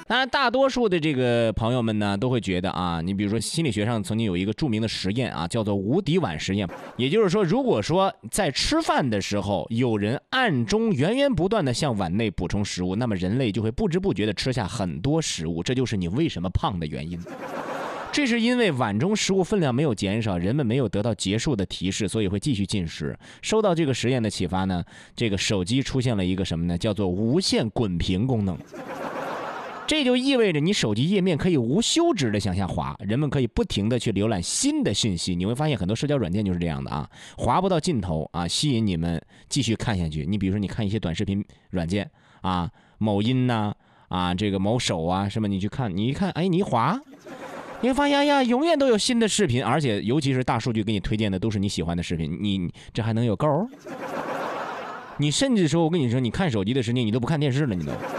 当然，大多数的这个朋友们呢，都会觉得啊，你比如说心理学上曾经有一个著名的实验啊，叫做无敌碗实验。也就是说，如果说在吃饭的时候，有人暗中源源不断的向碗内补充食物，那么人类就会不知不觉的吃下很多食物，这就是你为什么胖的原因。这是因为碗中食物分量没有减少，人们没有得到结束的提示，所以会继续进食。受到这个实验的启发呢，这个手机出现了一个什么呢？叫做无限滚屏功能。这就意味着你手机页面可以无休止的向下滑，人们可以不停的去浏览新的信息。你会发现很多社交软件就是这样的啊，滑不到尽头啊，吸引你们继续看下去。你比如说你看一些短视频软件啊，某音呐啊，这个某手啊什么，你去看，你一看，哎，你一滑，你会发现呀，永远都有新的视频，而且尤其是大数据给你推荐的都是你喜欢的视频，你这还能有够？你甚至说，我跟你说，你看手机的时间，你都不看电视了，你都。